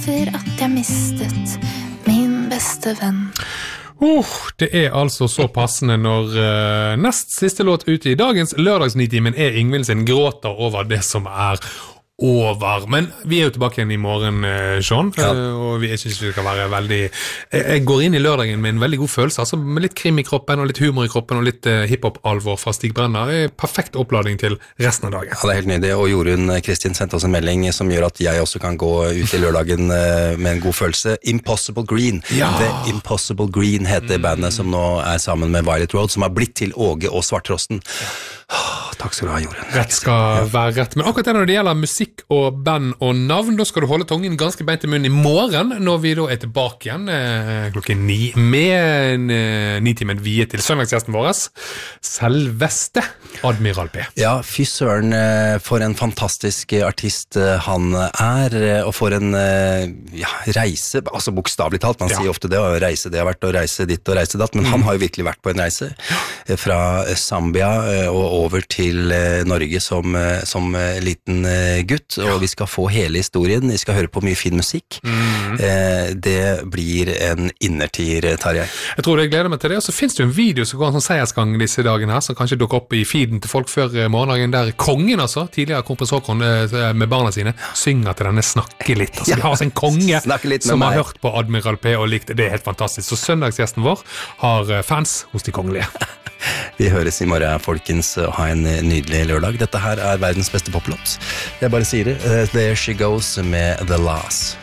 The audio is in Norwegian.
over at jeg mistet min beste venn. Det altså så passende når nest siste låt ute I dagens lørdagsnitimen Ingvild sin gråter over det som over. Men vi jo tilbake igjen I morgen, Sean, og jeg synes vi skal være veldig... Jeg går inn I lørdagen med en veldig god følelse, altså med litt krim I kroppen, og litt humor I kroppen, og litt hiphop-alvor fra Stig Brenner. Perfekt oppladning til resten av dagen. Ja, det helt nydelig, og Jorunn Kristin sendte oss en melding som gjør at jeg også kan gå ut I lørdagen med en god følelse. Impossible Green. The Impossible Green heter bandet som nå sammen med Violet Road, som har blitt til Åge og Svarttrosten. Takk skal du ha, Jorunn. Rett skal være rett. Men akkurat når det gjelder musikk og band og navn, da skal du holde tungen ganske beint I munnen I morgen, når vi da tilbake igjen klokken 9, med nitimen viet til søndagsgjesten vår, selveste Admiral P. Ja, fy søren, for en fantastisk artist han og for en reise, altså bokstavelig talt, man sier ofte det, å reise det har vært å reise ditt og reise datt, men han har jo virkelig vært på en reise, fra Zambia og over til Norge som liten gutt, og vi skal få hele historien, vi skal høre på mye fin musikk. Det blir en innertier, Tarjei. Jeg tror jeg gleder meg til det, og så finnes det jo en video som går en sånn seiersgang disse dagene her, som kanskje dukker opp I feeden til folk før morgendagen, der kongen altså, tidligere kronprins Haakon med barna sine, synger til denne Snakke litt. Altså, vi har altså en konge som har hørt på Admiral P og likt det helt fantastisk. Så søndagsgjesten vår har fans hos de kongelige. Vi høres I morgen, folkens, og ha en nydelig lørdag. Dette her verdens beste poplåt. Jeg bare sier det. There She Goes med The Lass.